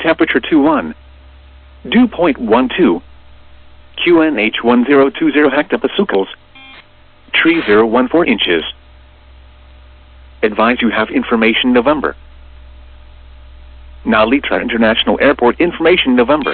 Temperature 21. Dew point 12. QNH 1020 hectopascals. Tree 014 inches. Advise you have information November. Nalitra International Airport information November.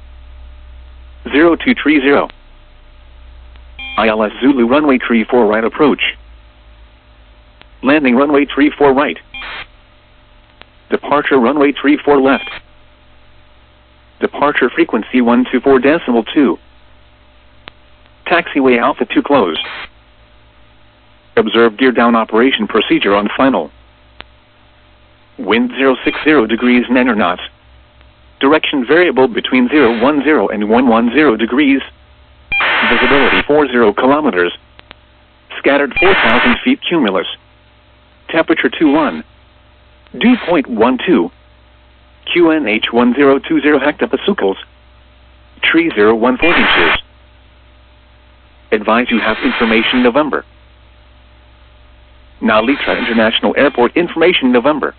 0230. ILS Zulu runway 34 right approach. Landing runway 34 right. Departure runway 34 left. Departure frequency 124.2. Taxiway Alpha 2 closed. Observe gear down operation procedure on final. Wind 060 degrees 9 knots. Direction variable between 010 and 110 degrees. Visibility 40 kilometers. Scattered 4,000 feet cumulus. Temperature 21. Dew point 12. QNH 1020 hectopascals. Tree 014 inches. Advise you have information November. Nalitra International Airport information November.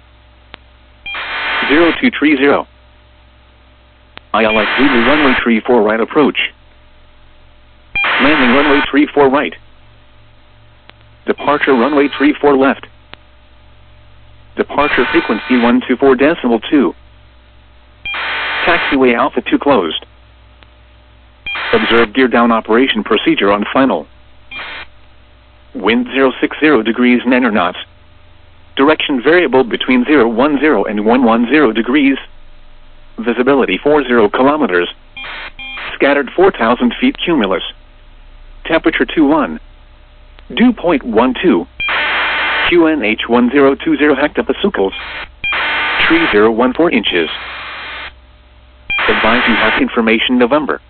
0230. ILS Zulu runway 34 right approach. Landing runway 34 right. Departure runway 34 left. Departure frequency 124.2. Taxiway Alpha 2 closed. Observe gear down operation procedure on final. Wind 060 degrees 9 knots. Direction variable between 010 and 110 degrees. Visibility 40 kilometers. Scattered 4,000 feet cumulus. Temperature 21. Dew point 12. QNH 1020 hectopascals. Tree 014 inches. Advise you have information November.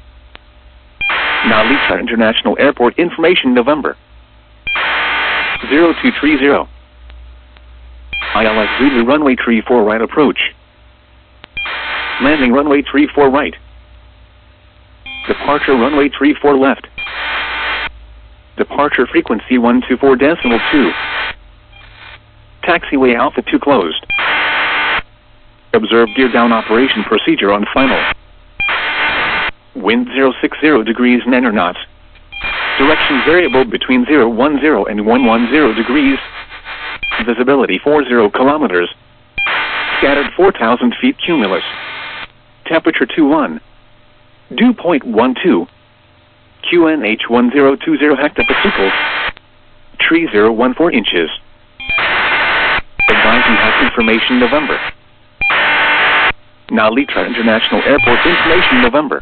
Nalitra International Airport information November. 0230. ILS Zulu runway 34 right approach. Landing runway 34 right. Departure runway 34 left. Departure frequency 124.2. Taxiway Alpha 2 closed. Observe gear down operation procedure on final. Wind 060 degrees 9 knots. Direction variable between 010 and 110 degrees. Visibility 40 kilometers. Scattered 4,000 feet cumulus. Temperature 21. Dew point 12. QNH 1020 hectopascals. Tree 014 inches. Advise you have information November. Nalitra International Airport information November.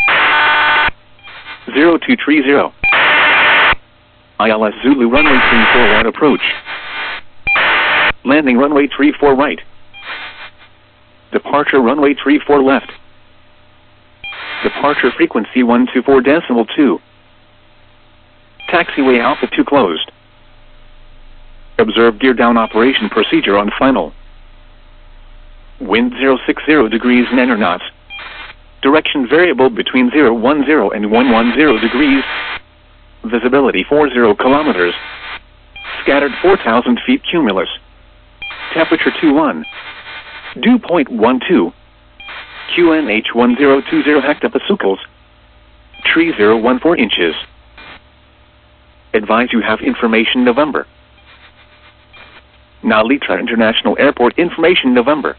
0230. ILS Zulu runway 34 right approach. Landing runway 34 right. Departure runway 34 left. Departure frequency 124.2. Taxiway Alpha 2 closed. Observe gear down operation procedure on final. Wind 060 degrees 9 knots. Direction variable between 010 and 110 degrees. Visibility 40 kilometers. Scattered 4,000 feet cumulus. Temperature 21. Dew point 12. QNH 1020 hectopascals. Tree 014 inches. Advise you have information November. Nalitra International Airport information November.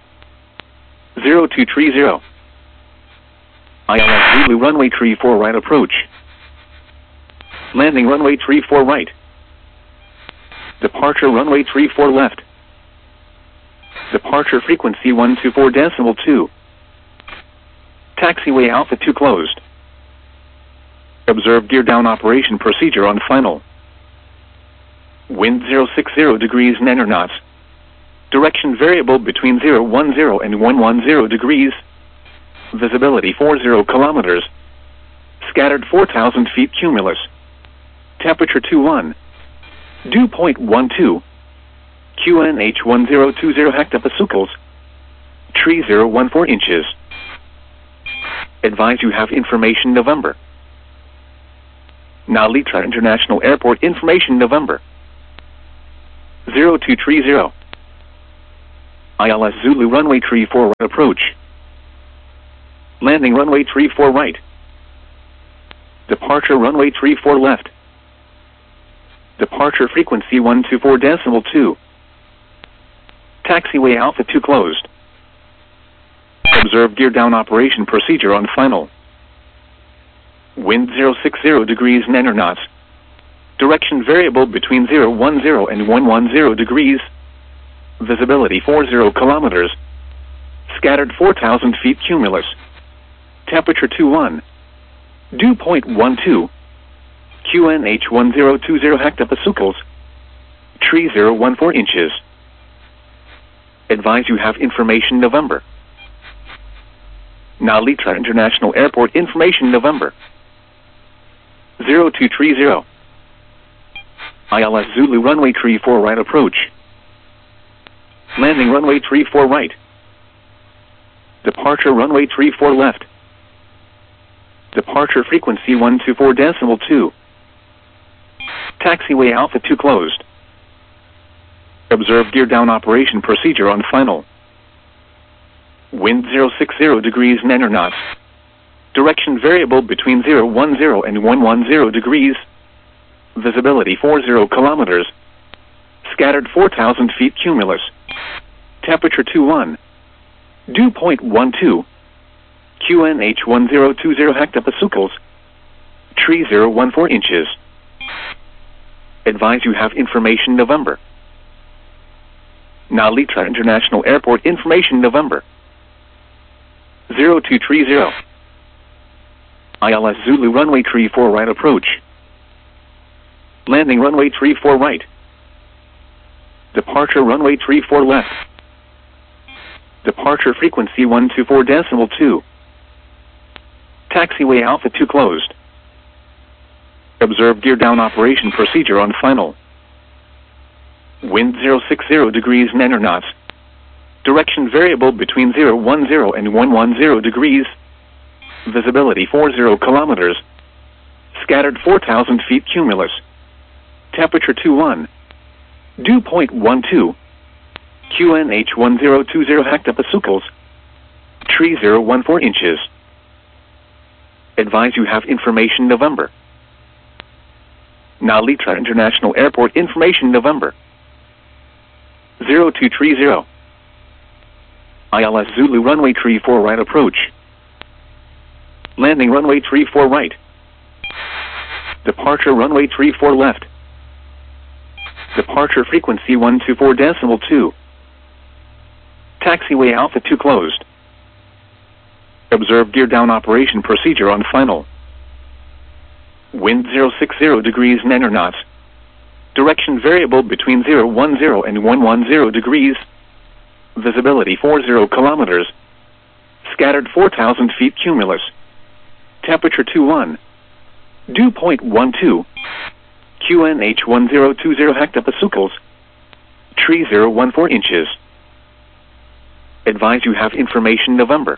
0230. ILS Zulu runway 34 right approach. Landing runway 34 right. Departure runway 34 left. Departure frequency 124.2. Taxiway Alpha 2 closed. Observe gear down operation procedure on final. Wind 060 degrees 9 knots. Direction variable between 010 and 110 degrees. Visibility 40 kilometers. Scattered 4,000 feet cumulus. Temperature 21. Dew point 12. QNH 1020 hectopascals. Tree 014 inches. Advise you have information November. Nalitra International Airport information November. 0230. ILS Zulu runway 34 right approach. Landing runway 34 right. Departure runway 34 left. Departure frequency 124.2. Taxiway Alpha 2 closed. Observe gear down operation procedure on final. Wind 060 degrees 9 knots. Direction variable between 010 and 110 degrees. Visibility 40 kilometers. Scattered 4,000 feet cumulus. Temperature 21. Dew point 12. QNH 1020 hectopascals. Tree 014 inches. Advise you have information November. Nalitra International Airport information November. 0230. ILS Zulu runway 34 right approach. Landing runway 34 right. Departure runway 34 left. Departure frequency 124.2. Taxiway Alpha 2 closed. Observe gear down operation procedure on final. Wind 060 degrees 9 knots. Direction variable between 010 and 110 degrees. Visibility 40 kilometers. Scattered 4,000 feet cumulus. Temperature 21. Dew point 12. QNH 1020 hectopascals. Tree 014 inches. Advise you have information November. Nalitra International Airport information November. 0230. ILS Zulu runway 34 right approach. Landing runway 34 right. Departure runway 34 left. Departure frequency 124.2. Taxiway Alpha 2 closed. Observe gear down operation procedure on final. Wind 060 degrees 9 knots. Direction variable between 010 and 110 degrees. Visibility 40 kilometers. Scattered 4,000 feet cumulus. Temperature 21. Dew point 12. QNH 1020 hectopascals. Tree 014 inches. Advise you have information November. Nalitra International Airport information November. 0230. ILS Zulu runway 34 right approach. Landing runway 34 right. Departure runway 34 left. Departure frequency 124.2. Taxiway Alpha 2 closed. Observe gear down operation procedure on final. Wind 060 degrees 9 knots. Direction variable between 010 and 110 degrees. Visibility 40 kilometers. Scattered 4,000 feet cumulus. Temperature 21. Dew point 12. QNH 1020 hectopascals. Tree 014 inches. Advise you have information November.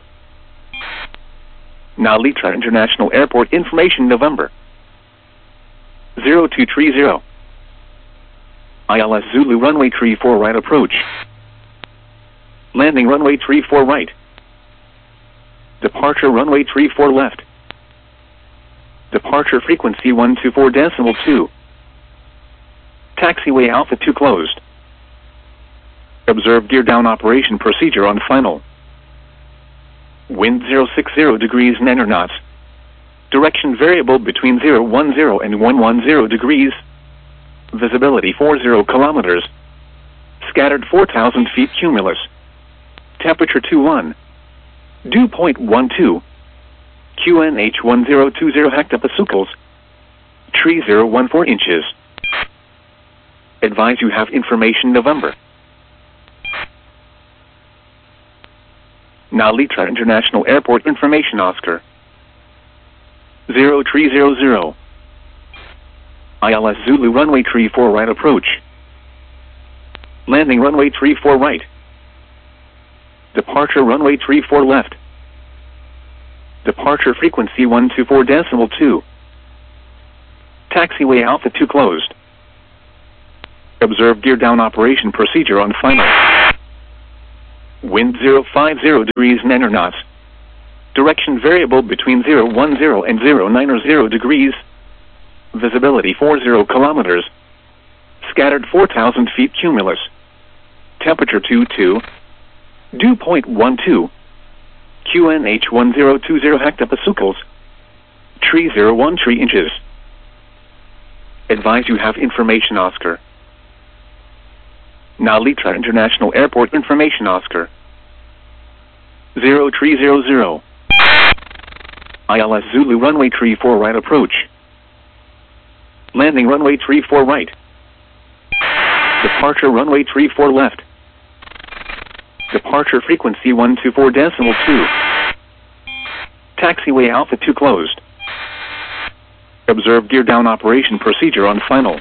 Nalitra International Airport information November. 0230. ILS Zulu runway 34 right approach. Landing runway 34 right. Departure runway 34 left. Departure frequency 124.2. Taxiway Alpha 2 closed. Observe gear down operation procedure on final. Wind 060 degrees 9 knots. Direction variable between 010 and 110 degrees. Visibility 40 kilometers. Scattered 4,000 feet cumulus. Temperature 21. Dew point 12. QNH 1020 hectopascals. Tree 014 inches. Advise you have information November. Nalitra International Airport information Oscar. 0300. ILS Zulu runway 34 right approach. Landing runway 34 right. Departure runway 34 left. Departure frequency 124.2. Taxiway Alpha 2 closed. Observe gear down operation procedure on final. Wind 050 degrees 9 knots. Direction variable between 010 and 090 degrees. Visibility 40 kilometers. Scattered 4,000 feet cumulus. Temperature 22. Dew point 12. QNH 1020 hectopascals. Tree 01 tree inches. Advise you have information Oscar. Nalitra International Airport information Oscar. 0300. ILS Zulu runway 34 right approach. Landing runway 34 right. Departure runway 34 left. Departure frequency 124.2. Taxiway Alpha 2 closed. Observe gear down operation procedure on final.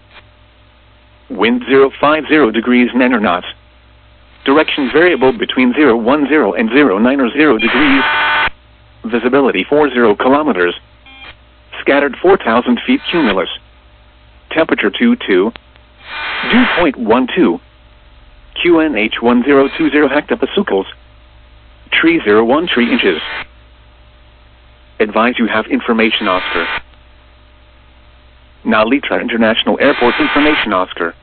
Wind 050 degrees 9 knots. Direction variable between 010 and 090 degrees. Visibility 40 kilometers. Scattered 4,000 feet cumulus. Temperature 22. Dew point 12. QNH 1020 hectopascals. Tree 01 tree inches. Advise you have information Oscar. Nalitra International Airport information Oscar.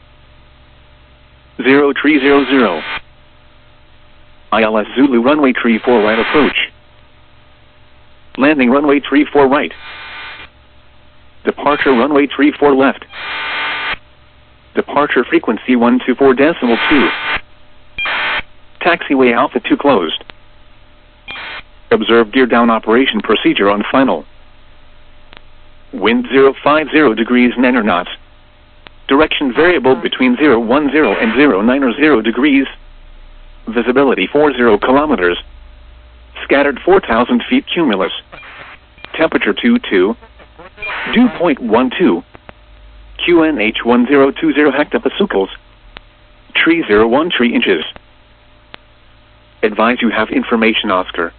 0300. ILS Zulu runway 34 right approach. Landing runway 34 right. Departure runway 34 left. Departure frequency 124.2. Taxiway Alpha 2 closed. Observe gear down operation procedure on final. Wind 050 degrees 9 knots. Direction variable between 010 and 090 degrees. Visibility 40 kilometers. Scattered 4,000 feet cumulus. Temperature 22. Dew point 12. QNH 1020 hectopascals. Tree 01 tree inches. Advise you have information Oscar.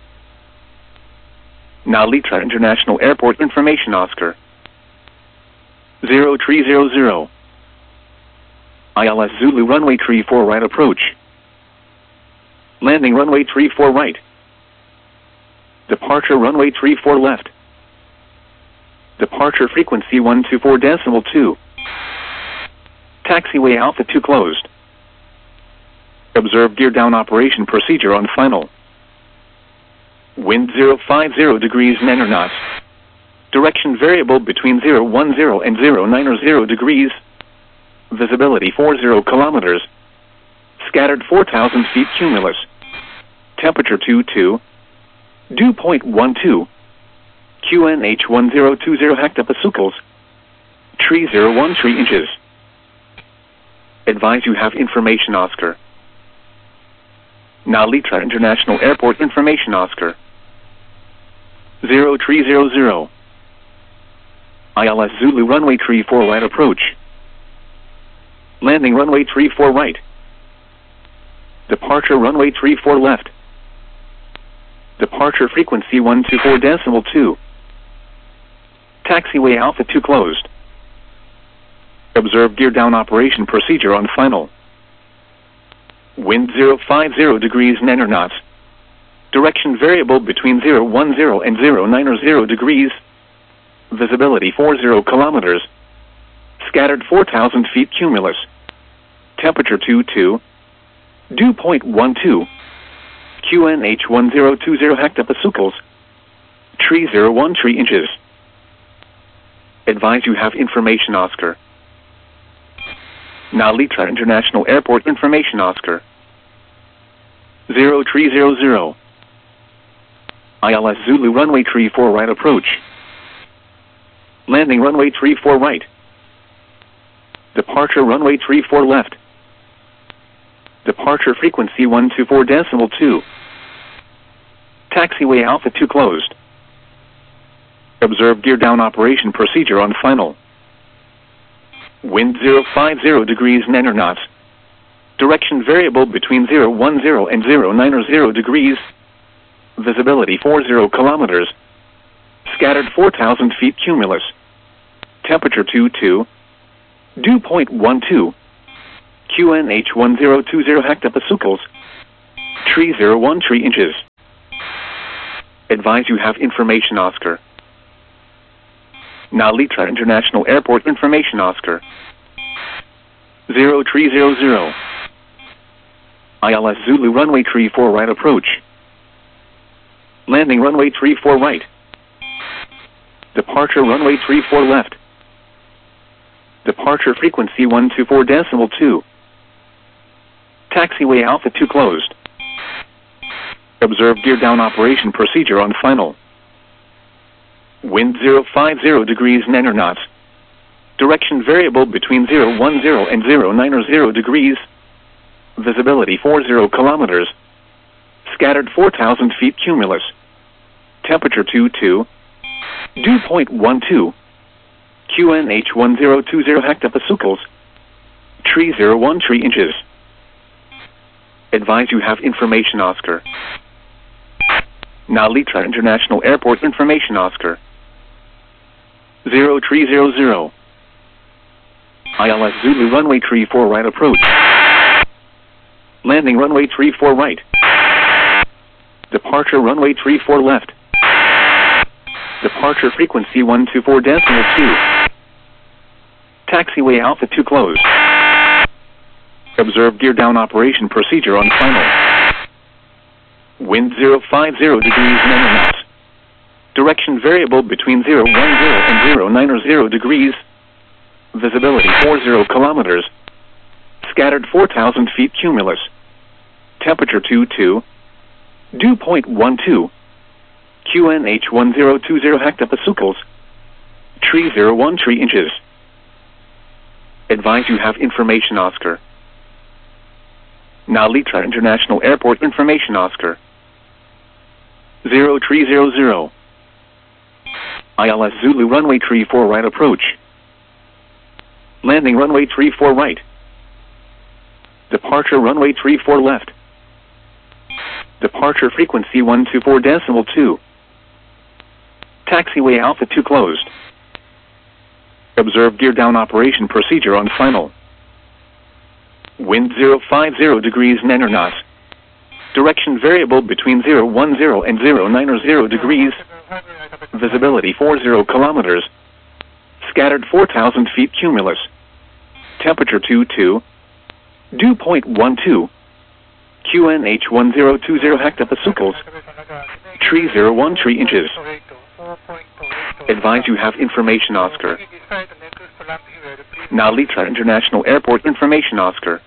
Nalitra International Airport information Oscar. 0300. ILS Zulu runway 34 right approach. Landing runway 34 right. Departure runway 34 left. Departure frequency 124.2. Taxiway Alpha 2 closed. Observe gear down operation procedure on final. Wind 050 degrees 9 knots. Direction variable between 010 and 090 degrees. Visibility 40 kilometers. Scattered 4,000 feet cumulus. Temperature 22. Dew point 12. QNH 1020 hectopascals. Tree 01 tree inches. Advise you have information Oscar. Nalitra International Airport information Oscar. 0300. ILS Zulu runway 34 right approach. Landing runway 34 right. Departure runway 34 left. Departure frequency 124.2. Taxiway Alpha 2 closed. Observe gear down operation procedure on final. Wind 050 degrees 9 knots. Direction variable between 010 and 090 degrees. Visibility 40 kilometers. Scattered 4,000 feet cumulus. Temperature 22. Dew point 12. QNH 1020 hectopascals. Tree 01 tree inches. Advise you have information Oscar. Nalitra International Airport information Oscar. 0300. ILS Zulu runway 34 right approach. Landing runway 34 right. Departure runway 34 left. Departure frequency 124.2. Taxiway Alpha 2 closed. Observe gear down operation procedure on final. Wind 050 degrees 9 knots. Direction variable between 010 and 090 degrees. Visibility 40 kilometers. Scattered 4,000 feet cumulus. Temperature 22. Dew point 12. QNH 1020 hectopascals. Tree 01 tree inches. Advise you have information Oscar. Narita International Airport information Oscar. 0300. ILS Zulu runway 34 right approach. Landing runway 34 right. Departure runway 34 left. Departure frequency 124.2. Taxiway Alpha 2 closed. Observe gear down operation procedure on final. Wind 050 degrees 9 knots. Direction variable between 010 and 090 degrees. Visibility 40 kilometers. Scattered 4,000 feet cumulus. Temperature 22. Dew point 12. QNH 1020 hectopascals. Tree 01 tree inches. Advise you have information Oscar. Narita International Airport information Oscar. 0300. ILS Zulu runway 34 right approach. Landing runway 34 right. Departure runway 34 left. Departure frequency 124.2. Taxiway Alpha 2 closed. Observe gear down operation procedure on final. Wind 050 degrees 9 knots. Direction variable between 010 and 090 degrees. Visibility 40 kilometers. Scattered 4,000 feet cumulus. Temperature 22. Dew point 12. QNH 1020 hectopascals. Tree 01 tree inches. Advise you have information Oscar. Narita International Airport information Oscar. 0300. ILS Zulu runway 34 right approach. Landing runway 34 right. Departure runway 34 left. Departure frequency 124.2. Taxiway Alpha 2 closed. Observe gear down operation procedure on final. Wind 050 degrees 9 knots. Direction variable between 010 and 090 degrees. Visibility 40 kilometers. Scattered 4,000 feet cumulus. Temperature 22. Dew point 12. QNH 1020 hectopascals. Tree 01 tree inches. Advise you have information Oscar. Narita International Airport information Oscar.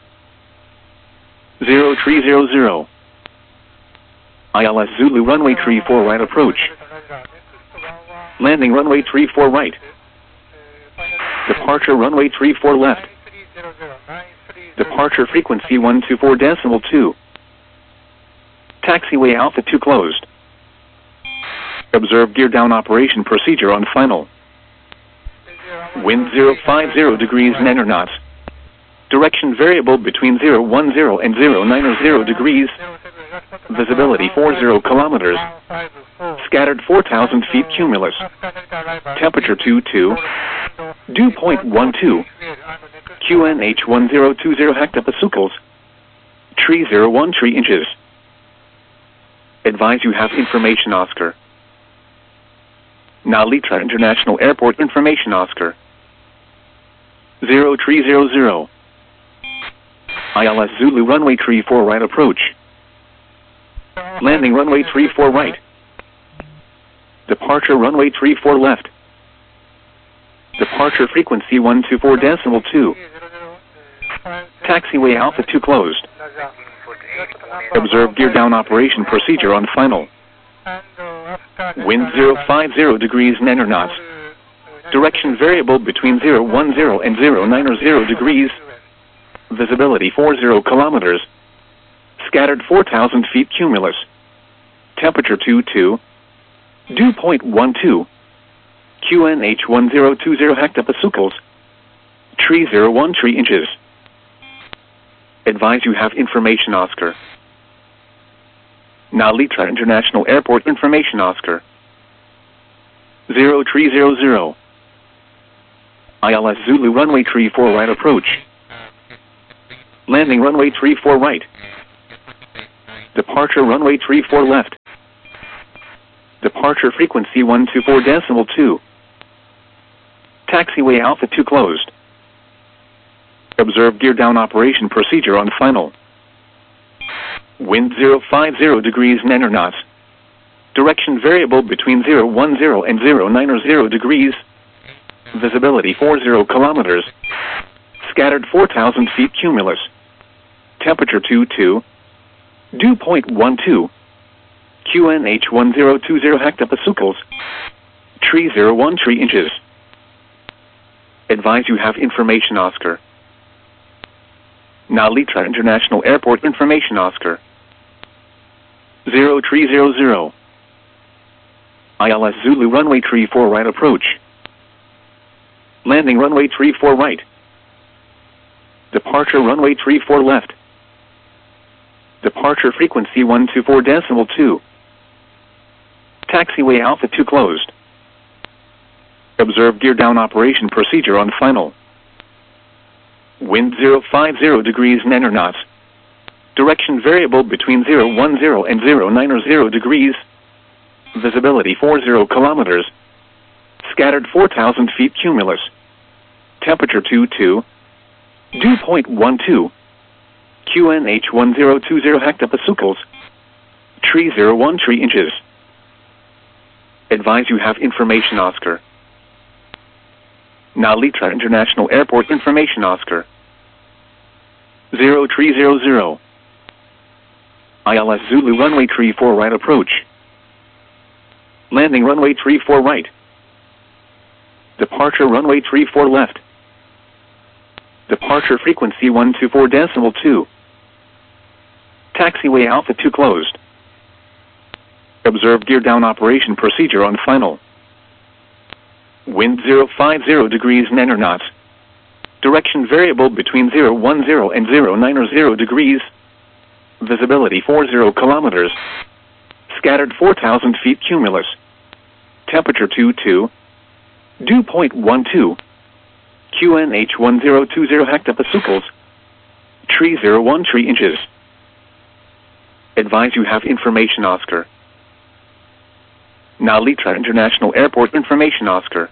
0300. ILS Zulu runway 34 right approach. Landing runway 34 right. Departure runway 34 left. Departure frequency 124.2. Taxiway Alpha 2 closed. Observe gear down operation procedure on final. Wind 050 degrees 9 knots. Direction variable between 010 and 090 degrees. Visibility 40 kilometers. Scattered 4,000 feet cumulus. Temperature 22. Dew point 12. QNH 1020 hectopascals. Tree 01 tree inches. Advise you have information Oscar. Narita International Airport information Oscar. 0300. ILS Zulu runway 34 right approach. Landing runway 34 right. Departure runway 34 left. Departure frequency 124.2. Taxiway Alpha 2 closed. Observe gear down operation procedure on final. Wind 050 degrees 9 knots. Direction variable between 010 and 090 degrees. Visibility 40 kilometers. Scattered 4,000 feet cumulus. Temperature 22. Dew point 12. QNH 1020 hectopascals. Tree 01 tree inches. Advise you have information Oscar. Narita International Airport information Oscar. 0300. ILS Zulu runway 34 right approach. Landing runway 34 right. Departure runway 34 left. Departure frequency 124.2. Taxiway Alpha 2 closed. Observe gear down operation procedure on final. Wind 050 degrees 9 knots. Direction variable between 010 and 090 degrees. Visibility 40 kilometers. Scattered 4,000 feet cumulus. Temperature 22. Dew point 12. QNH 1020 hectopascals. Tree 01 tree inches. Advise you have information Oscar. Nalitra International Airport information Oscar. 0300. ILS Zulu runway 34 right approach. Landing runway 34 right. Departure runway 34 left. Departure frequency 124.2. Taxiway Alpha 2 closed. Observe gear down operation procedure on final. Wind 050 degrees 9 knots. Direction variable between 010 and 090 degrees. Visibility 40 kilometers. Scattered 4,000 feet cumulus. Temperature 22. Dew point 12. QNH 1020 hectopascals. Tree 01 tree inches. Advise you have information Oscar. Nalitra International Airport information Oscar. 0300. ILS Zulu runway 34 right approach. Landing runway 34 right. Departure runway 34 left. Departure frequency 124.2. Taxiway Alpha 2 closed. Observe gear down operation procedure on final. Wind 050 degrees 9 knots. Direction variable between 010 and 090 degrees. Visibility 40 kilometers. Scattered 4,000 feet cumulus. Temperature 22. Dew point 12. QNH 1020 hectopascals. Tree 01 tree inches. Advise you have information Oscar. Nalitra International Airport information Oscar.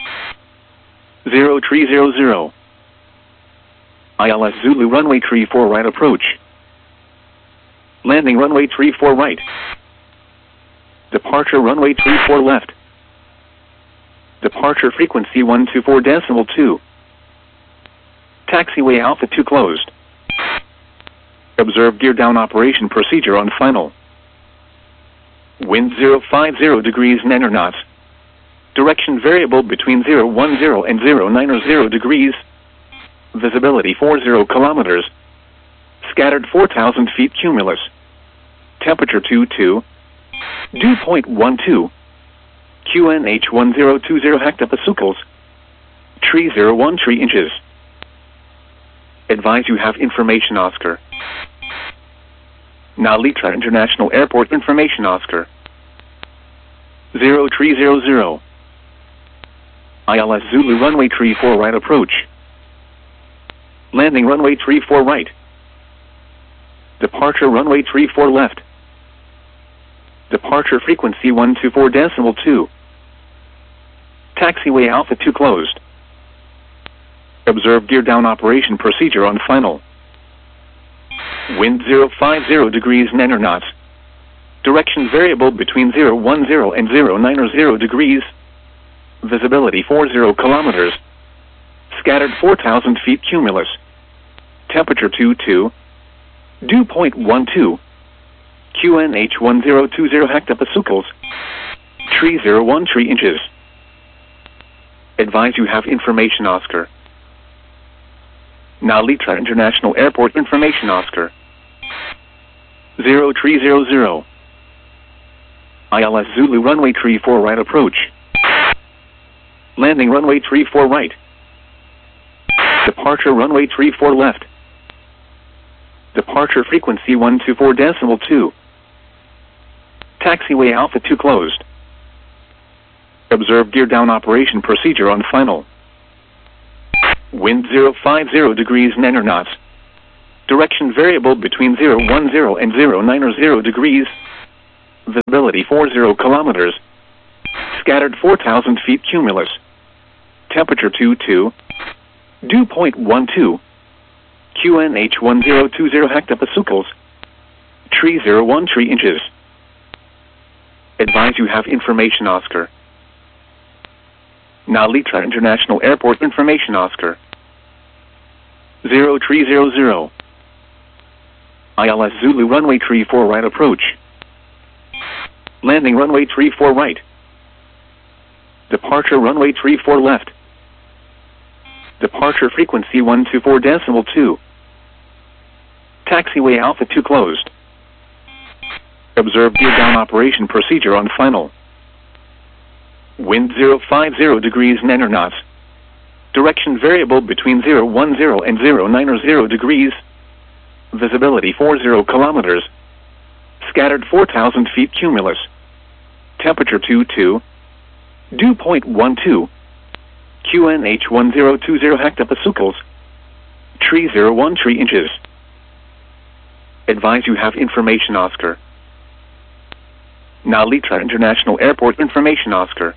0300. ILS Zulu runway 34 right approach. Landing runway 34 right. Departure runway 34 left. Departure frequency 124.2. Taxiway Alpha 2 closed. Observe gear down operation procedure on final. Wind 050 degrees 9 knots. Direction variable between 010 and 090 degrees. Visibility 40 kilometers. Scattered 4,000 feet cumulus. Temperature 22. Dew point 12. QNH 1020 hectopascals. Tree 01 tree inches. Advise you have information Oscar. Nalitra International Airport information Oscar. 0300. ILS Zulu runway 34 right approach. Landing runway 34 right. Departure runway 34 left. Departure frequency 124.2. Taxiway Alpha 2 closed. Observe gear down operation procedure on final. Wind 050 degrees 9 knots. Direction variable between 010 and 090 degrees. Visibility 40 kilometers. Scattered 4,000 feet cumulus. Temperature 22. Dew point 12. QNH 1020 hectopascals. Tree 01 tree inches. Advise you have information Oscar. Nalitra International Airport information Oscar. 0300. ILS Zulu runway 34 right approach. Landing runway 34 right. Departure runway 34 left. Departure frequency 124.2. Taxiway Alpha 2 closed. Observe gear down operation procedure on final. Wind 050 degrees 9 knots. Direction variable between 010 and 090 degrees. Visibility 40 kilometers. Scattered 4,000 feet cumulus. Temperature 22. Dew point 12. QNH 1020 hectopascals. Tree 01 3 inches. Advise you have information, Oscar. Nalita International Airport information, Oscar. 0300. ILS Zulu runway 34 right approach. Landing runway 34 right. Departure runway 34 left. Departure frequency 124.2. Taxiway Alpha 2 closed. Observe gear down operation procedure on final. Wind 050 degrees 9 knots. Direction variable between 010 and 090 degrees. Visibility 40 kilometers. Scattered 4,000 feet cumulus. Temperature 22. Dew point 12. QNH 1020 hectopascals. Tree 01 3 inches. Advise you have information, Oscar. Nalita International Airport information, Oscar.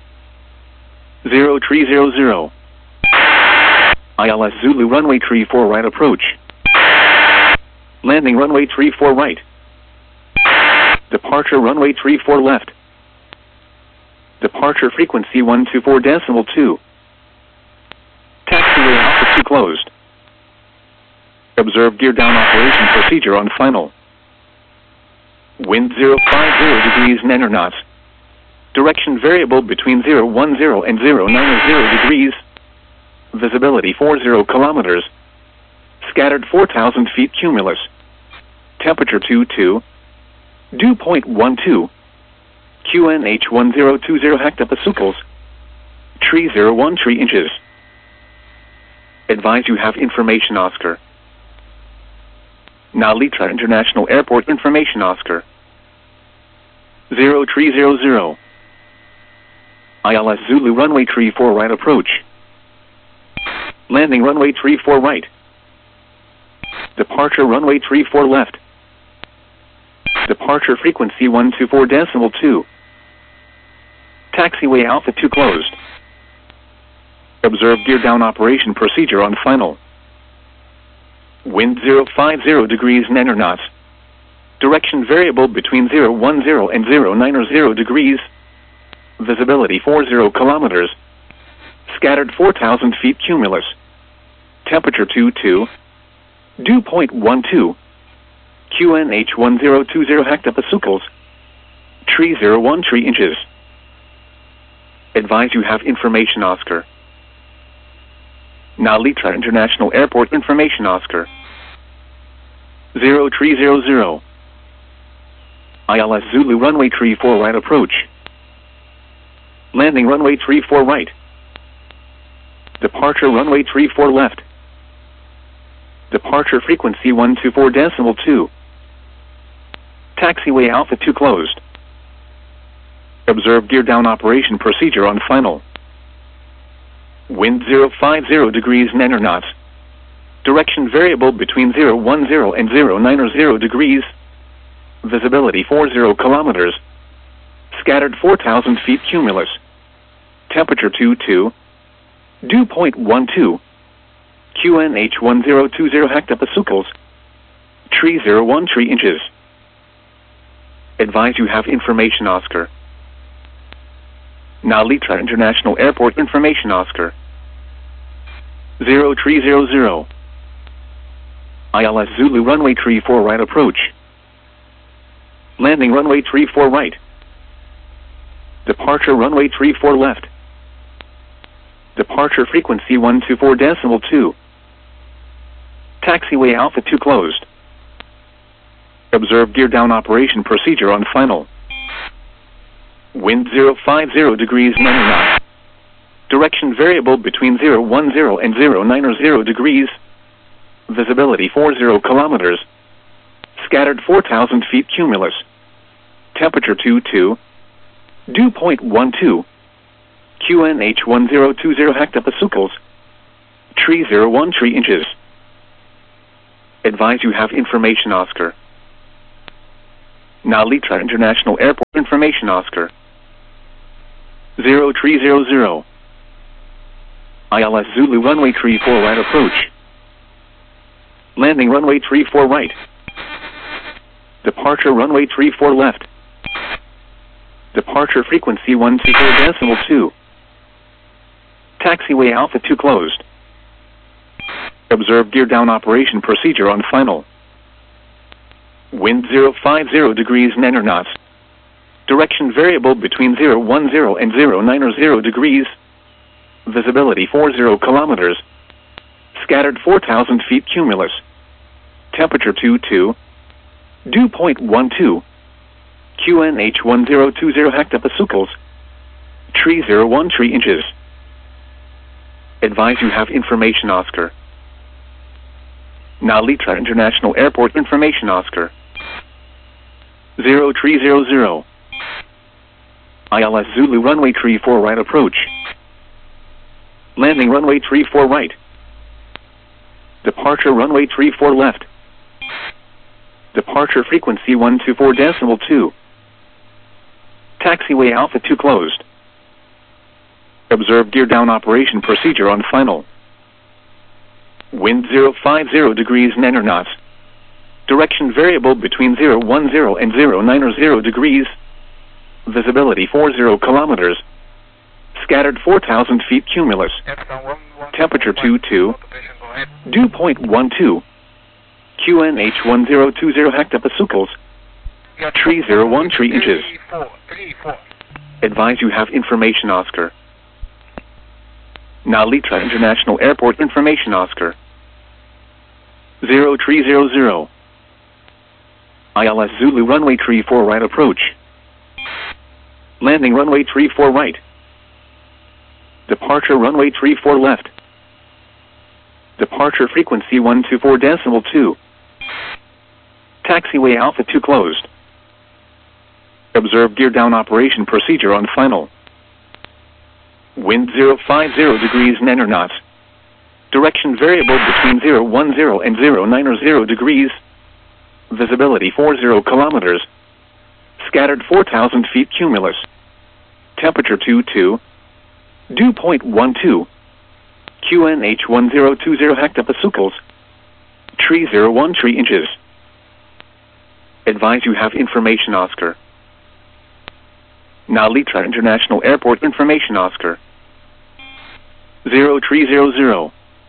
0300. ILS Zulu runway 34 right approach. Landing runway 34 right. Departure runway 34 left. Departure frequency 124.2. Taxiway Alpha 2 closed. Observe gear down operation procedure on final. Wind 050 degrees 9 knots. Direction variable between 010 and 090 degrees. Visibility 40 kilometers. Scattered 4,000 feet cumulus. Temperature 22. Dew point 12. QNH 1020 hectopascals. Tree 01 3 inches. Advise you have information, Oscar. Nalita International Airport information, Oscar. 0300. ILS Zulu runway 34 right approach. Landing runway 34 right. Departure runway 34 left. Departure frequency 124.2. Taxiway Alpha 2 closed. Observe gear down operation procedure on final. Wind 050 degrees 9 knots. Direction variable between 010 and 090 degrees. Visibility 40 kilometers. Scattered 4,000 feet cumulus. Temperature 22. Dew point 12. QNH 1020 hectopascals. Tree 01 3 inches. Advise you have information, Oscar. Nalita International Airport information, Oscar. 0300. ILS Zulu runway 34 right approach. Landing runway 34 right. Departure runway 34 left. Departure frequency 124.2. Taxiway Alpha 2 closed. Observe gear down operation procedure on final. Wind 050 degrees 9 knots. Direction variable between 010 and 090 degrees. Visibility 40 kilometers. Scattered 4,000 feet cumulus. Temperature 22. Dew point 12. QNH 1020 hectopascals. Tree 01 3 inches. Advise you have information, Oscar. Nalita International Airport information, Oscar. 0300. ILS Zulu runway 34 right approach. Landing runway 34 right. Departure runway 34 left. Departure frequency 124.2. Taxiway Alpha 2 closed. Observe gear down operation procedure on final. Wind 050 degrees 9 knots. Direction variable between 010 and 090 degrees. Visibility 40 kilometers. Scattered 4,000 feet cumulus. Temperature 22. Dew point 12. QNH 1020 hectopascals. Tree 01 3 inches. Advise you have information, Oscar. Nalita International Airport information Oscar. 0300. ILS Zulu runway 34 right approach. Landing runway 34 right. Departure runway 34 left. Departure frequency 124.2. Taxiway Alpha 2 closed. Observe gear down operation procedure on final. Wind 050 degrees 9 knots. Direction variable between 010 and 090 degrees. Visibility 40 kilometers. Scattered 4,000 feet cumulus. Temperature 22. Dew point 12. QNH 1020 hectopascals. Tree 01 tree inches. Advise you have information Oscar. Nalita International Airport information Oscar. 0300. ILS Zulu runway 34 right approach. Landing runway 34 right. Departure runway 34 left. Departure frequency 124.2. Taxiway Alpha 2 closed. Observe gear down operation procedure on final. Wind 050 degrees 9 knots. Direction variable between 010 and 090 degrees. Visibility 40 kilometers. Scattered 4,000 feet cumulus. Temperature 22. Dew point 12. QNH 1020 hectopascals. Tree 01 tree inches. Advise you have information Oscar. Nalita International Airport information Oscar. 0300. ILS Zulu runway 34 right approach. Landing runway 34 right. Departure runway 34 left. Departure frequency 124.2. Taxiway Alpha 2 closed. Observe gear down operation procedure on final. Wind 050 degrees 9 knots. Direction variable between 010 and 090 degrees. Visibility 40 kilometers. Scattered 4,000 feet cumulus. Temperature 22. Dew point 12. QNH 1020 hectopascals. Tree 01 tree inches. Advise you have information Oscar. Nalita International Airport information Oscar. 0300.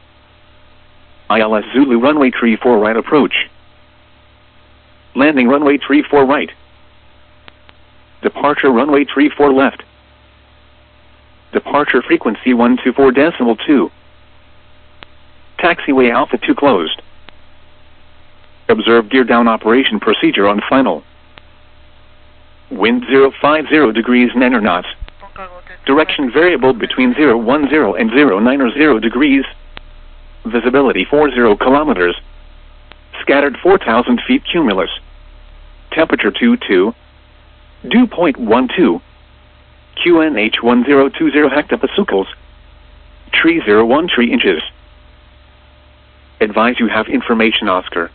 ILS Zulu runway 34 right approach. Landing runway 34 right. Departure runway 34 left. Departure frequency 124.2. Taxiway Alpha 2 closed. Observe gear down operation procedure on final. Wind 050 degrees 9 knots. Direction variable between 010 and 090 degrees. Visibility 40 kilometers. Scattered 4,000 feet cumulus. Temperature 22. Dew point 12. QNH 1020 hectopascals. Tree 01 tree inches. Advise you have information Oscar.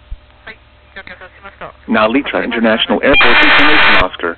Nalita International Airport information Oscar.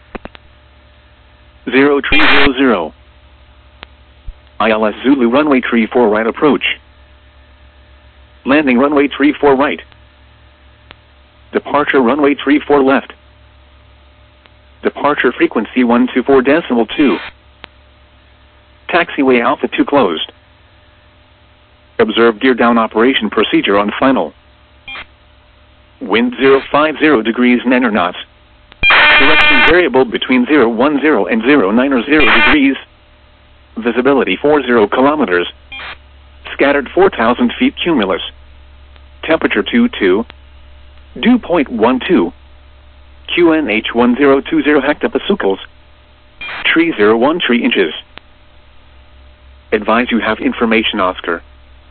0300. ILS Zulu runway 34 right approach. Landing runway 34 right. Departure runway 34 left. Departure frequency 124.2. Taxiway Alpha 2 closed. Observe gear down operation procedure on final. Wind 050 degrees 9 knots. Direction variable between 010 and 090 degrees. Visibility 40 kilometers. Scattered 4,000 feet cumulus. Temperature 22. Dew point 12. QNH 1020 hectopascals. Tree 01 tree inches. Advise you have information Oscar.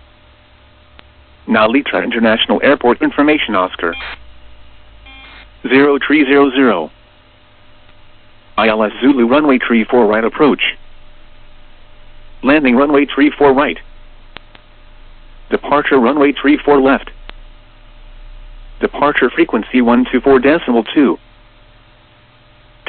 Nalita International Airport information Oscar. 0300. ILS Zulu runway 34 right approach. Landing runway 34 right. Departure runway 34 left. Departure frequency 124.2.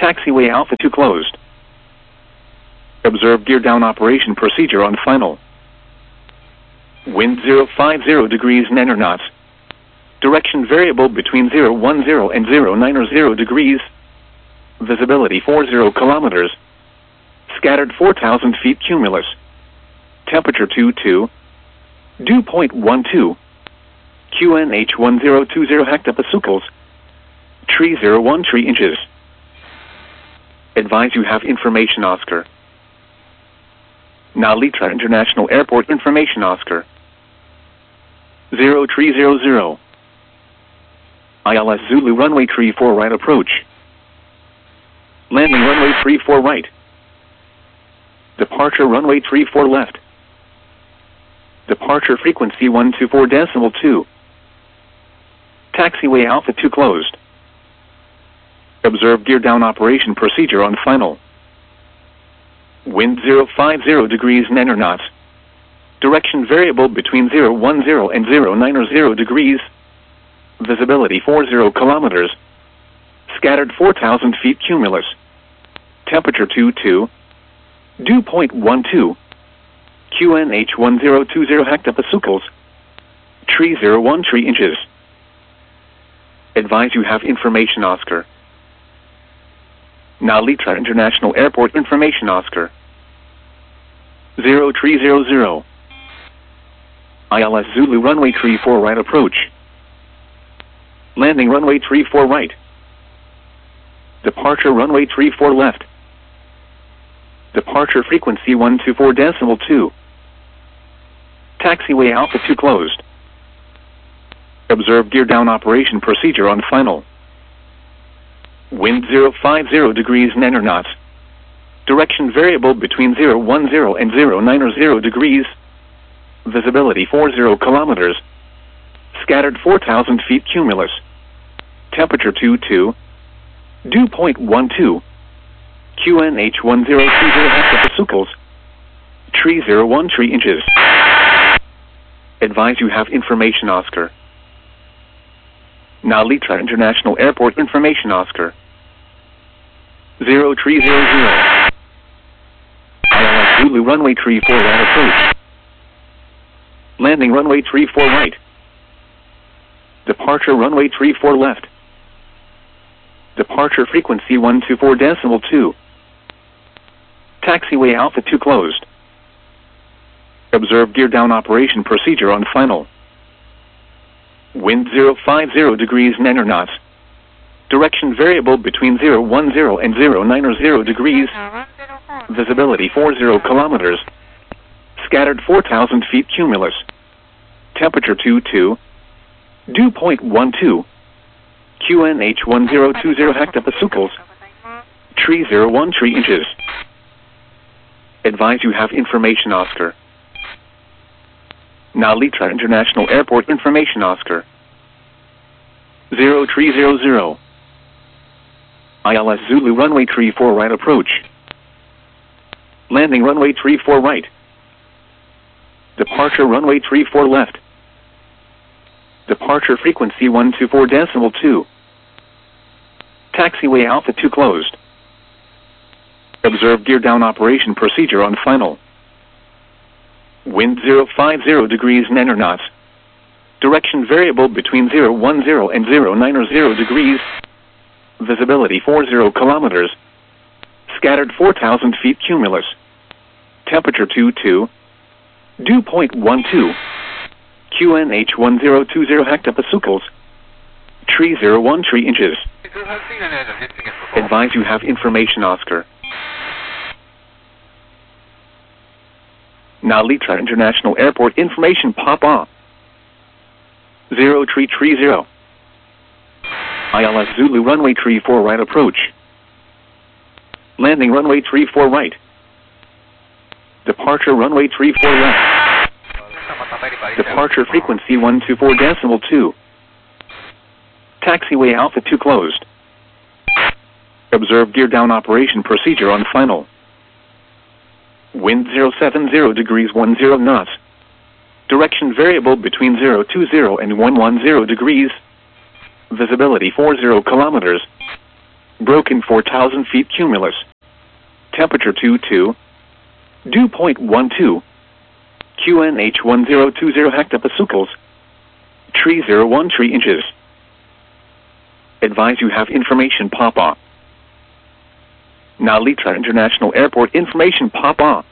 Taxiway Alpha 2 closed. Observe gear down operation procedure on final. Wind 050 degrees 9 knots. Direction variable between 010 and 090 degrees. Visibility 40 kilometers. Scattered 4,000 feet cumulus. Temperature 22. Dew point 12. QNH 1020 hectopascals. Tree 01 tree inches. Advise you have information Oscar. Nalitra International Airport information Oscar. 0300. ILS Zulu runway 34 right approach. Landing runway 34 right. Departure runway 34 left. Departure frequency 124.2. Taxiway Alpha 2 closed. Observe gear down operation procedure on final. Wind 050 degrees 9 knots. Direction variable between 010 and 090 degrees. Visibility 40 kilometers. Scattered 4,000 feet cumulus. Temperature 22. Dew point 12. QNH 1020 hectopascals. Tree 01 tree inches. Advise you have information Oscar. Nalitra International Airport information Oscar. 0300. ILS Zulu runway 34 right approach. Landing runway 34 right. Departure runway 34 left. Departure frequency 124.2. Taxiway Alpha 2 closed. Observe gear down operation procedure on final. Wind 050 degrees 9 knots. Direction variable between 010 and 090 degrees. Visibility 40 kilometers. Scattered 4,000 feet cumulus. Temperature 22. Dew point 12. QNH 1020 hectopascals. Tree 01 tree inches. Advise you have information Oscar. Nalitra International Airport information Oscar. 0300. ILS Zulu runway 34 right approach. Landing runway 34 right. Departure runway 34 left. Departure frequency 124.2. Taxiway Alpha 2 closed. Observe gear down operation procedure on final. Wind 050 degrees 9 knots. Direction variable between 010 and 090 degrees. Visibility 40 kilometers. Scattered 4,000 feet cumulus. Temperature 22. Dew point 12. QNH 1020 hectopascals. Tree 01 tree inches. Advise you have information Oscar. Nalitra International Airport information Oscar. 0300. ILS Zulu runway 34 right approach. Landing runway 34 right. Departure runway 34 left. Departure frequency 124.2. Taxiway Alpha 2 closed. Observe gear down operation procedure on final. Wind 050 degrees 9 knots. Direction variable between 010 and 090 degrees. Visibility 40 kilometers. Scattered 4,000 feet cumulus. Temperature 22. Dew point 12. QNH 1020 hectopascals. Tree 01 tree inches. Advise you have information Oscar. Nalitra International Airport information Papa. 0330. ILS Zulu runway 34 right approach. Landing runway 34 right. Departure runway 34 left. Departure frequency 124.2. Taxiway Alpha 2 closed. Observe gear down operation procedure on final. Wind 070 degrees 10 knots. Direction variable between 020 and 110 degrees. Visibility 40 kilometers. Broken 4,000 feet cumulus. Temperature 22. Dew point 12. QNH 1020 hectopascals. Tree 01 3 inches. Advise you have information Papa. Now Litra International Airport information Papa.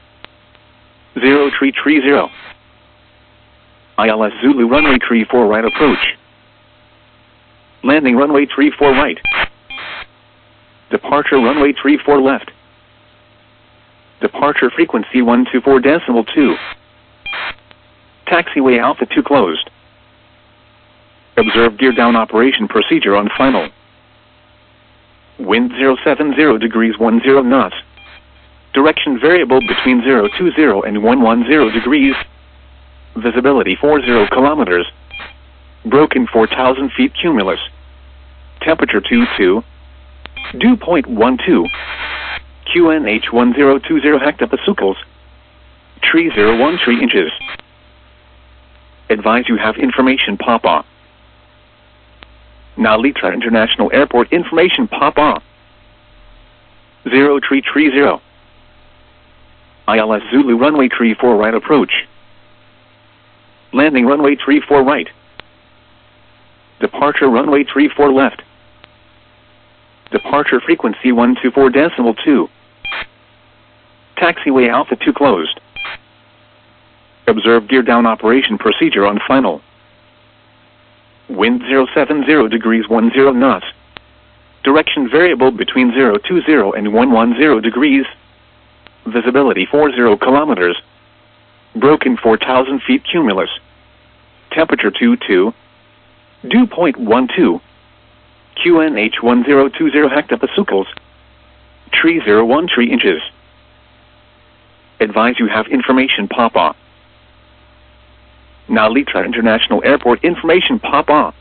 0330. ILS Zulu runway 34 right approach. Landing runway 34 right. Departure runway 34 left. Departure frequency 124.2. Taxiway Alpha 2 closed. Observe gear down operation procedure on final. Wind 070 degrees 10 knots. Direction variable between 020 and 110 degrees. Visibility 40 kilometers. Broken 4,000 feet cumulus. Temperature 22. Dew point 12. QNH 1020 hectopascals. Tree 01 3 inches. Advise you have information Papa. Now Litra International Airport information Papa. 0330. ILS Zulu runway 34 right approach. Landing runway 34 right. Departure runway 34 left. Departure frequency 124.2. Taxiway Alpha 2 closed. Observe gear down operation procedure on final. Wind 070 degrees 10 knots. Direction variable between 020 and 110 degrees. Visibility 40 kilometers. Broken 4,000 feet cumulus. Temperature 22. Dew point 12. QNH 1020 hectopascals. Tree 01 3 inches. Advise you have information Papa. Now Litra International Airport information Papa.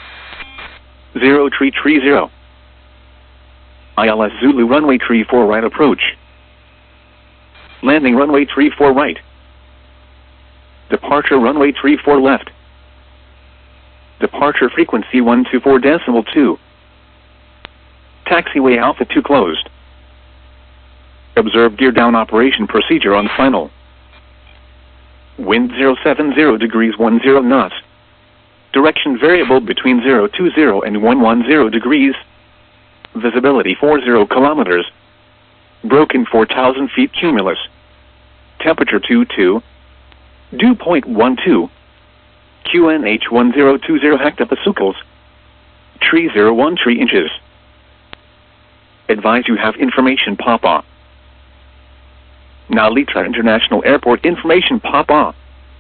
0330. ILS Zulu runway 34 right approach. Landing runway 34 right. Departure runway 34 left. Departure frequency 124.2. Taxiway Alpha 2 closed. Observe gear down operation procedure on final. Wind 070 degrees 10 knots. Direction variable between 020 and 110 degrees. Visibility 40 kilometers. Broken 4,000 feet cumulus. Temperature 22. Dew point 12. QNH 1020 hectopascals. Tree 01 3 inches. Advise you have information Papa. Now Litra International Airport information Papa.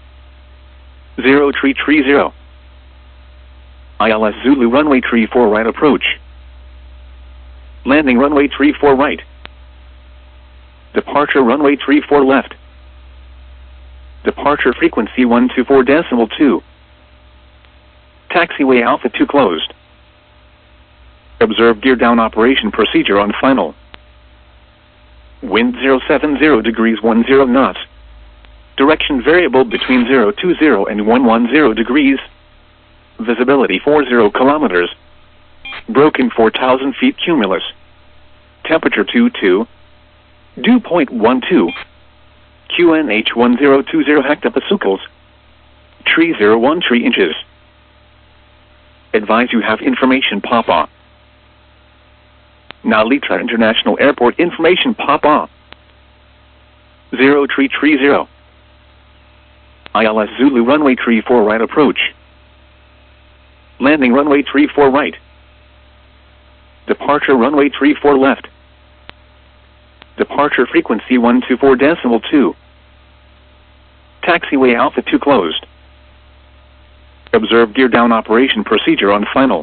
0330. ILS Zulu runway 34 right approach. Landing runway 34 right. Departure runway 34 left. Departure frequency 124.2. Taxiway Alpha 2 closed. Observe gear down operation procedure on final. Wind 070 degrees 10 knots. Direction variable between 020 and 110 degrees. Visibility 40 kilometers. Broken 4,000 feet cumulus. Temperature 22. Dew point 12. QNH 1020 hectopascals. Tree 01 3 inches. Advise you have information Papa. Now Litra International Airport information Papa. 0330. ILS Zulu runway 34 right approach. Landing runway 34 right. Departure runway 34 left. Departure frequency 124.2. Taxiway Alpha 2 closed. Observe gear down operation procedure on final.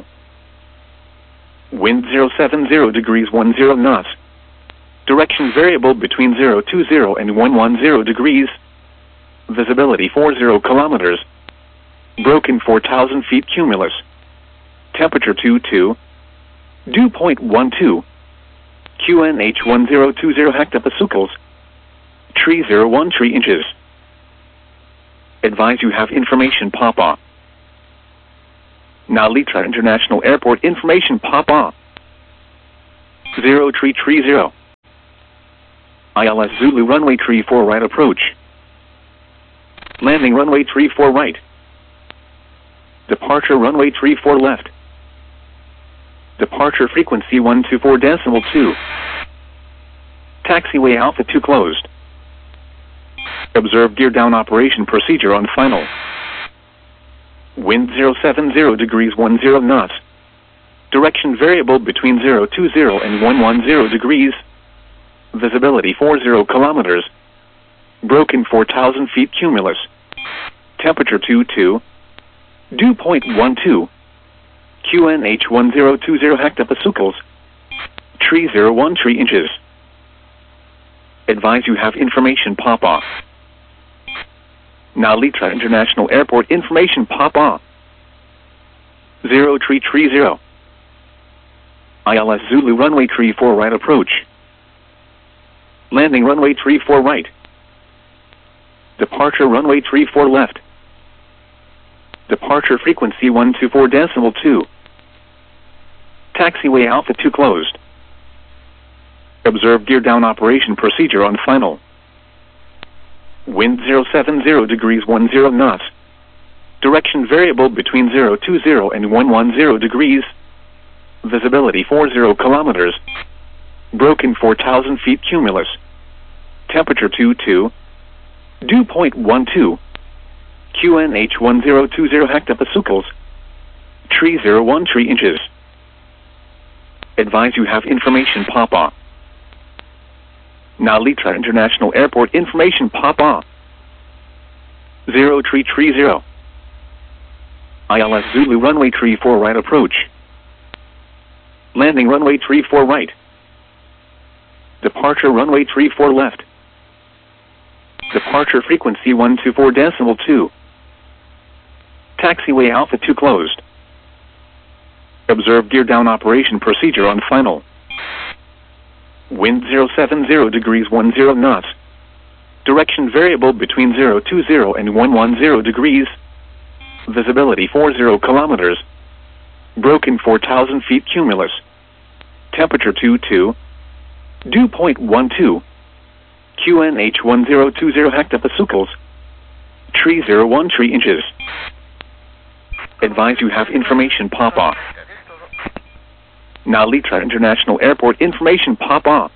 Wind 070 degrees 10 knots. Direction variable between 020 and 110 degrees. Visibility 40 kilometers. Broken 4,000 feet cumulus. Temperature 22. Dew point 12. QNH 1020 hectopascals. Tree 01 3 inches. Advise you have information Papa. Now Litra International Airport information Papa. 0330. ILS Zulu runway 34 right approach. Landing runway 34 right. Departure runway 34 left. Departure frequency 124.2. Taxiway Alpha 2 closed. Observe gear down operation procedure on final. Wind 070 degrees 10 knots. Direction variable between 020 and 110 degrees. Visibility 40 kilometers. Broken 4,000 feet cumulus. Temperature 22. Dew point 12. QNH 1020 hectopascals. Tree 01 3 inches. Advise you have information pop off. Nalitra International Airport information pop off. 0330. ILS Zulu runway 34 right approach. Landing runway 34 right. Departure runway 34 left. Departure frequency 124.2. Taxiway Alpha 2 closed. Observe gear down operation procedure on final. Wind 070 degrees 10 knots. Direction variable between 020 and 110 degrees. Visibility 40 kilometers. Broken 4,000 feet cumulus. Temperature 22. Dew point 12. QNH 1020 hectopascals. Tree 01 3 inches. Advise you have information pop off. Nalitra International Airport information pop off. 0330. ILS Zulu runway 34 right approach. Landing runway 34 right. Departure runway 34 left. Departure frequency 124.2. Taxiway Alpha 2 closed. Observe gear down operation procedure on final. Wind 070 degrees 10 knots. Direction variable between 020 and 110 degrees. Visibility 40 kilometers. Broken 4,000 feet cumulus. Temperature 22. Dew point 12. QNH 1020 hectopascals. Tree 01 3 inches. Advise you have information pop off. Nalitra International Airport information pop off.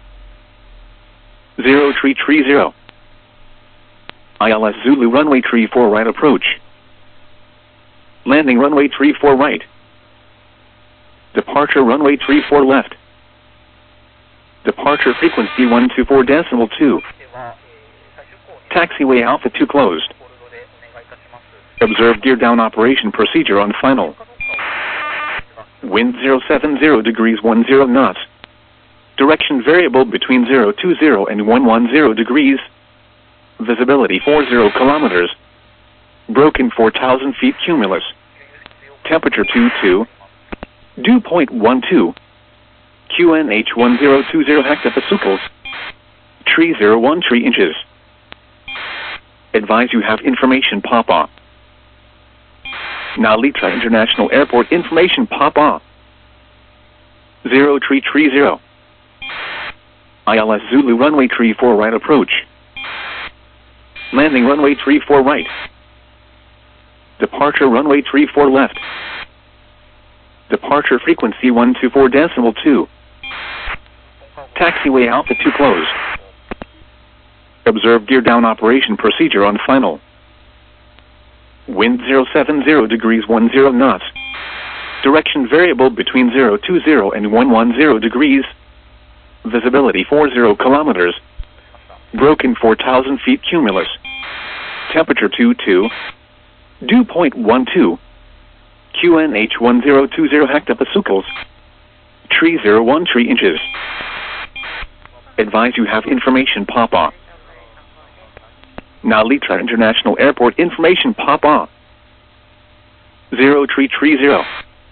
0330. ILS Zulu runway 34 right approach. Landing runway 34 right. Departure runway 34 left. Departure frequency 124.2. Taxiway Alpha 2 closed. Observe gear down operation procedure on final. Wind 070 degrees 10 knots. Direction variable between 020 and 110 degrees. Visibility 40 kilometers. Broken 4,000 feet cumulus. Temperature 22. Dew point 12. QNH 1020 hectopascals. Tree 01 3 inches. Advise you have information pop off. Nalitra International Airport information pop off. 0330. ILS Zulu runway 34 right approach. Landing runway 34 right. Departure runway 34 left. Departure frequency 124.2. Taxiway Alpha 2 closed. Observe gear down operation procedure on final. Wind 070 degrees 10 knots. Direction variable between 020 and 110 degrees. Visibility 40 kilometers. Broken 4,000 feet cumulus. Temperature 22. Dew point 12. QNH 1020 hectopascals. Tree 01 3 inches. Advise you have information pop off. Nalitra International Airport information pop off. 0330.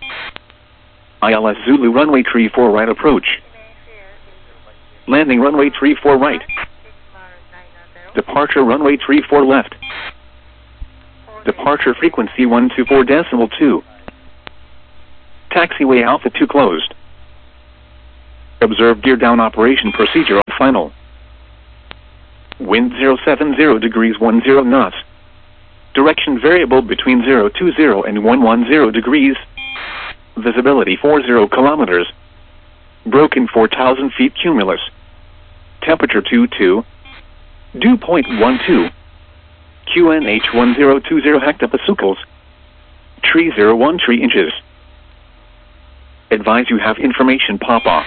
ILS Zulu runway 34 right approach. Landing runway 34 right. Departure runway 34 left. Departure frequency 124.2. Taxiway Alpha 2 closed. Observe gear down operation procedure on final. Wind 070 degrees 10 knots. Direction variable between 020 and 110 degrees. Visibility 40 kilometers. Broken 4,000 feet cumulus. Temperature 22. Dew point 12. QNH 1020 hectopascals. Tree 01 3 inches. Advise you have information pop off.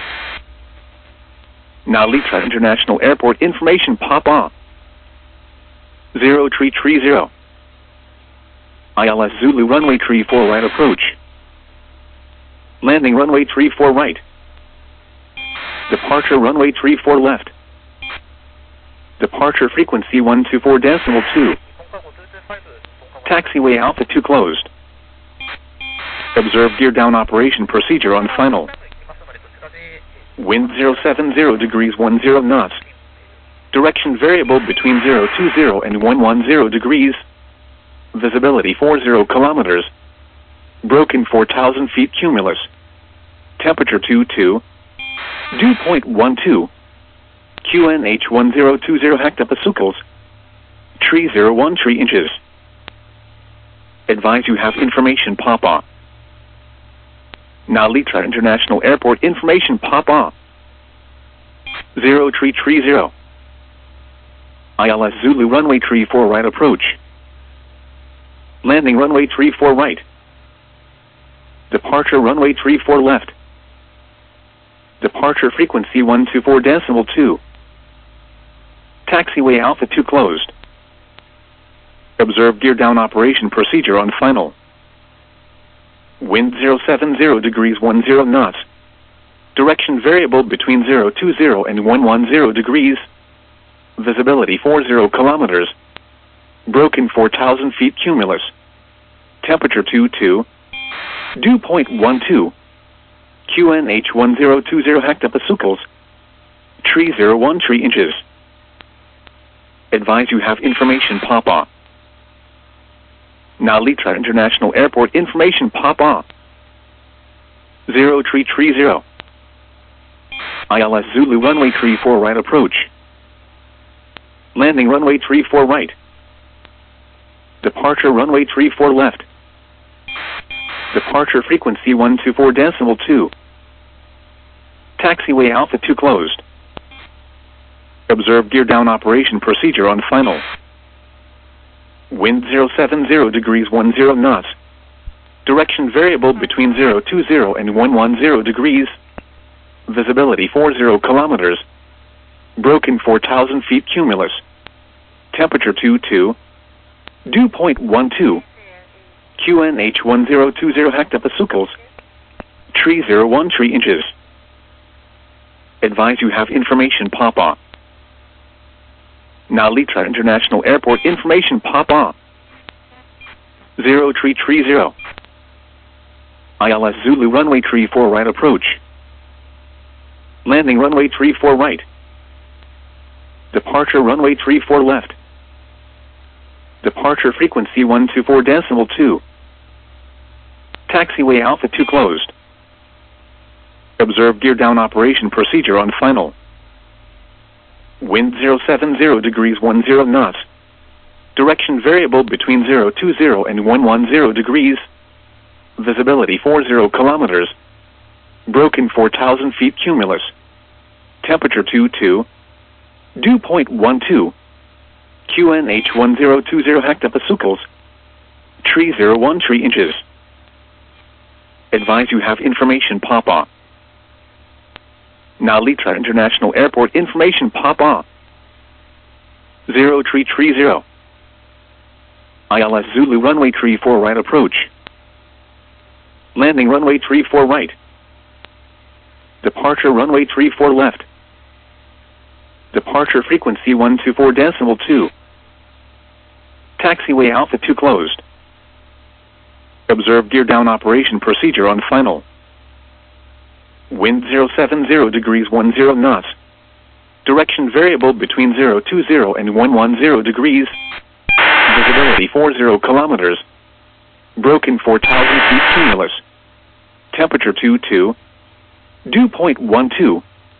Now Litra International Airport information pop off. 0330. ILS Zulu runway 34 right approach. Landing runway 34 right. Departure runway 34 left. Departure frequency 124.2. Taxiway Alpha 2 closed. Observe gear down operation procedure on final. Wind 070 degrees 10 knots. Direction variable between 020 and 110 degrees. Visibility 40 kilometers. Broken 4,000 feet cumulus. Temperature 22. Dew point 12. QNH 1020 hectopascals. Tree 01 3 inches. Advise you have information pop off. Now Litra International Airport information pop off. 0330. ILS Zulu runway 34 right approach. Landing runway 34 right. Departure runway 34 left. Departure frequency 124.2. Taxiway Alpha 2 closed. Observe gear down operation procedure on final. Wind 070 degrees 10 knots. Direction variable between 020 and 110 degrees. Visibility 40 kilometers. Broken 4,000 feet cumulus. Temperature 22. Dew point 12. QNH 1020 hectopascals. Tree 01 3 inches. Advise you have information pop off. Now Litra International Airport information pop off. 0330. ILS Zulu runway 34 right approach. Landing runway 34 right. Departure runway 34 left. Departure frequency 124.2. Taxiway Alpha 2 closed. Observe gear down operation procedure on final. Wind 070 degrees 10 knots. Direction variable between 020 and 110 degrees. Visibility 40 kilometers. Broken 4,000 feet cumulus. Temperature 22. Dew point 12. QNH 1020 hectopascals. Tree 01 3 inches. Advise you have information pop off. Now Litra International Airport information pop off. 0330. ILS Zulu runway 34 right approach. Landing runway 34 right. Departure runway 34 left. Departure frequency 124.2. Taxiway Alpha 2 closed. Observe gear down operation procedure on final. Wind 070 degrees 10 knots. Direction variable between 020 and 110 degrees. Visibility 40 kilometers. Broken 4,000 feet cumulus. Temperature 22. Dew point 12. QNH 1020 hectopascals. Tree 01 3 inches. Advise you have information pop off. Now Litra International Airport information pop off. 0330. ILS Zulu runway 34 right approach. Landing runway 34 right. Departure runway 34 left. Departure frequency 124.2. Taxiway Alpha 2 closed. Observe gear down operation procedure on final. Wind 070 degrees 10 knots. Direction variable between 020 and 110 degrees. Visibility 40 kilometers. Broken 4,000 feet cumulus. Temperature 22. Dew point 12.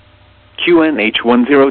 QNH 10